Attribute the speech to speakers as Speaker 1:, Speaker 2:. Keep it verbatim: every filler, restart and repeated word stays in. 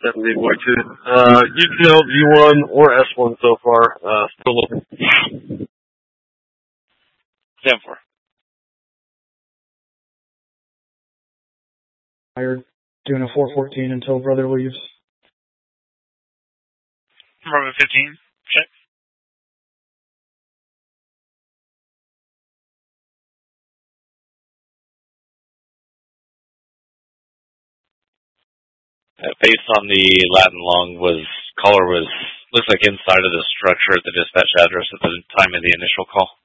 Speaker 1: Definitely avoid two. Uh, U T L, G one, or S one so far. Uh, still looking.
Speaker 2: ten four.
Speaker 3: Hired, doing a four fourteen until brother leaves.
Speaker 4: Robin fifteen, check.
Speaker 2: Uh, based on the Latin long, was caller was looks like inside of the structure at the dispatch address at the time of the initial call.